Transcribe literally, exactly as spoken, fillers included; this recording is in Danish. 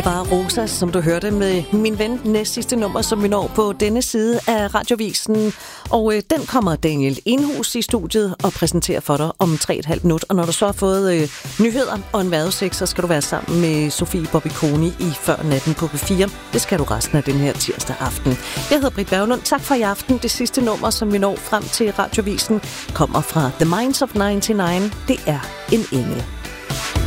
Det var Rosa, som du hørte med min ven, næst sidste nummer, som vi når på denne side af Radiovisen. Og øh, den kommer Daniel Enhus i studiet og præsenterer for dig om tre og et halvt minut. Og når du så har fået øh, nyheder og en vejrudsigt, så skal du være sammen med Sofie Bobby-Koni i Før Natten på P fire. Det skal du resten af den her tirsdag aften. Jeg hedder Britt Berglund. Tak for i aften. Det sidste nummer, som vi når frem til Radiovisen, kommer fra The Minds of nioghalvfems. Det er En engel.